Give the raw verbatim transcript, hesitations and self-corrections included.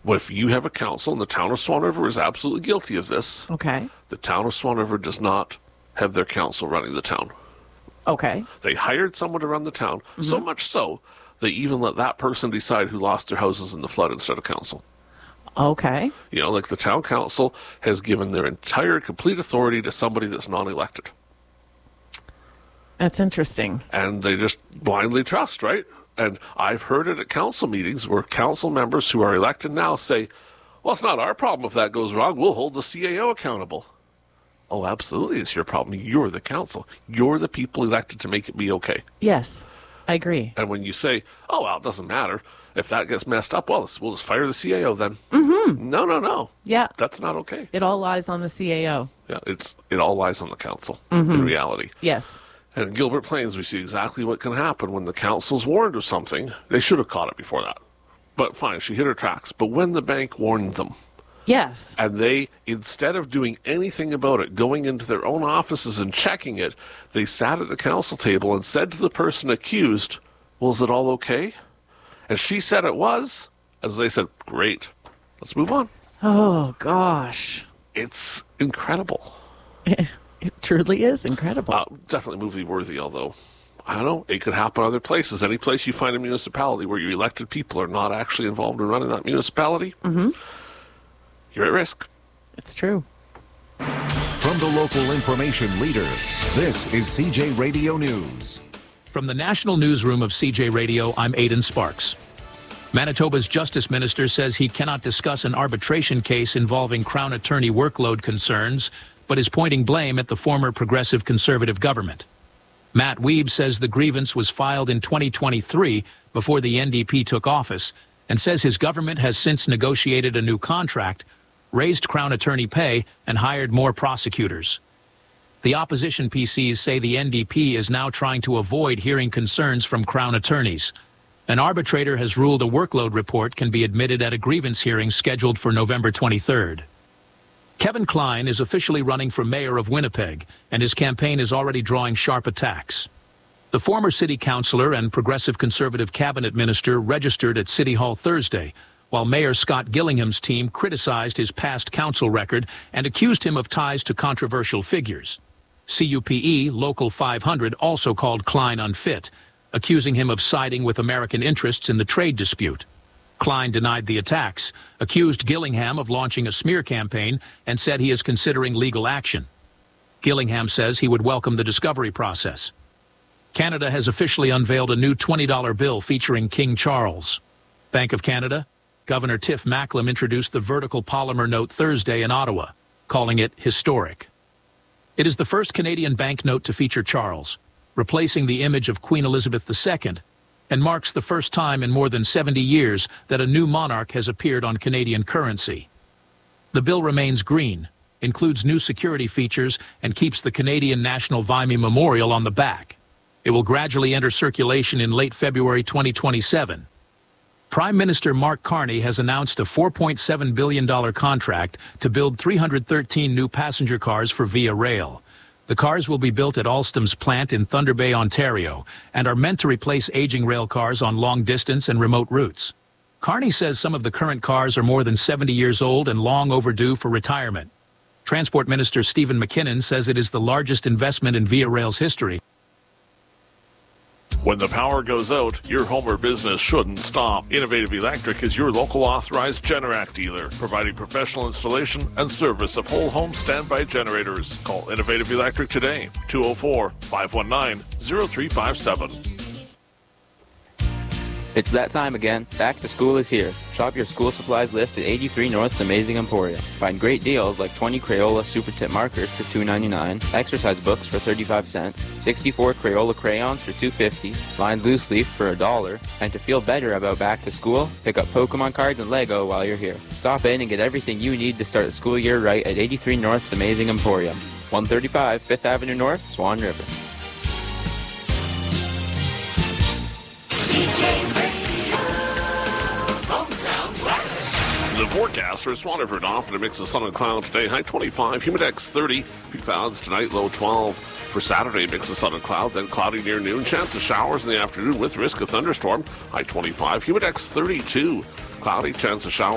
if you have a council, and the town of Swan River is absolutely guilty of this, Okay. the town of Swan River does not have their council running the town. Okay. They hired someone to run the town, mm-hmm. so much so they even let that person decide who lost their houses in the flood instead of council. Okay. You know, like the town council has given their entire complete authority to somebody that's non-elected. That's interesting. And they just blindly trust, right? And I've heard it at council meetings where council members who are elected now say, well, it's not our problem if that goes wrong. We'll hold the C A O accountable. Oh, absolutely, it's your problem. You're the council. You're the people elected to make it be okay. Yes, I agree. And when you say, oh, well, it doesn't matter. If that gets messed up, well, we'll just fire the C A O then. Mm-hmm. No, no, no. Yeah. That's not okay. It all lies on the C A O. Yeah, it's it all lies on the council mm-hmm. in reality. Yes. And in Gilbert Plains, we see exactly what can happen when the council's warned of something. They should have caught it before that. But fine, she hit her tracks. But when the bank warned them, yes, and they, instead of doing anything about it, going into their own offices and checking it, they sat at the council table and said to the person accused, well, is it all okay? And she said it was. As they said, great, let's move on. Oh, gosh. It's incredible. It truly is incredible. Uh, definitely movie worthy, although, I don't know, it could happen other places. Any place you find a municipality where your elected people are not actually involved in running that municipality, mm-hmm. you're at risk. It's true. From the local information leader, this is C J Radio News. From the National Newsroom of C J Radio, I'm Aidan Sparks. Manitoba's Justice Minister says he cannot discuss an arbitration case involving Crown Attorney workload concerns, but is pointing blame at the former Progressive Conservative government. Matt Wiebe says the grievance was filed in twenty twenty-three, before the N D P took office, and says his government has since negotiated a new contract, raised Crown Attorney pay, and hired more prosecutors. The opposition P Cs say the N D P is now trying to avoid hearing concerns from Crown attorneys. An arbitrator has ruled a workload report can be admitted at a grievance hearing scheduled for November twenty-third. Kevin Klein is officially running for mayor of Winnipeg, and his campaign is already drawing sharp attacks. The former city councillor and Progressive Conservative cabinet minister registered at City Hall Thursday, while Mayor Scott Gillingham's team criticized his past council record and accused him of ties to controversial figures. C U P E Local five hundred also called Klein unfit, accusing him of siding with American interests in the trade dispute. Klein denied the attacks, accused Gillingham of launching a smear campaign, and said he is considering legal action. Gillingham says he would welcome the discovery process. Canada has officially unveiled a new twenty dollar bill featuring King Charles. Bank of Canada, Governor Tiff Macklem introduced the vertical polymer note Thursday in Ottawa, calling it historic. It is the first Canadian banknote to feature Charles, replacing the image of Queen Elizabeth the Second, and marks the first time in more than seventy years that a new monarch has appeared on Canadian currency. The bill remains green, includes new security features, and keeps the Canadian National Vimy Memorial on the back. It will gradually enter circulation in late February twenty twenty-seven. Prime Minister Mark Carney has announced a four point seven billion dollars contract to build three hundred thirteen new passenger cars for Via Rail. The cars will be built at Alstom's plant in Thunder Bay, Ontario, and are meant to replace aging rail cars on long-distance and remote routes. Carney says some of the current cars are more than seventy years old and long overdue for retirement. Transport Minister Stephen McKinnon says it is the largest investment in Via Rail's history. When the power goes out, your home or business shouldn't stop. Innovative Electric is your local authorized Generac dealer, providing professional installation and service of whole home standby generators. Call Innovative Electric today, two oh four, five one nine, oh three five seven. It's that time again. Back to school is here. Shop your school supplies list at eighty-three North's Amazing Emporium. Find great deals like twenty Crayola Super Tip markers for two ninety-nine, exercise books for thirty-five cents, sixty-four Crayola crayons for two fifty, lined loose leaf for a dollar, and to feel better about back to school, pick up Pokemon cards and Lego while you're here. Stop in and get everything you need to start the school year right at eighty-three North's Amazing Emporium, one thirty-five Fifth Avenue North, Swan River. The forecast for Swan River, often a mix of sun and cloud today. High twenty-five, humidex thirty, peak clouds tonight, low twelve. For Saturday, mix of sun and cloud, then cloudy near noon. Chance of showers in the afternoon with risk of thunderstorm. High twenty-five, humidex thirty-two, cloudy, chance of showers.